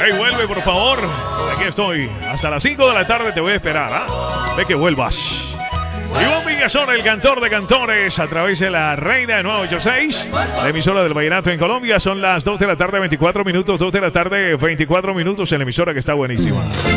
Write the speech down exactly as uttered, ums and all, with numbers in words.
Hey, vuelve, por favor. Aquí estoy. Hasta las cinco de la tarde te voy a esperar, ¿ah? De que vuelvas. Iván Villazón, el cantor de cantores, a través de la Reina nueve ochenta y seis, la emisora del vallenato en Colombia. Son las dos de la tarde, veinticuatro minutos, dos de la tarde, veinticuatro minutos en la emisora que está buenísima.